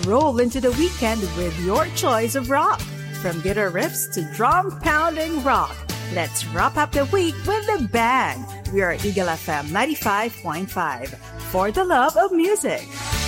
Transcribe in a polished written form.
roll into the weekend with your choice of rock. From guitar riffs to drum-pounding rock, let's wrap up the week with the band. We are Eagle FM 95.5 for the love of music.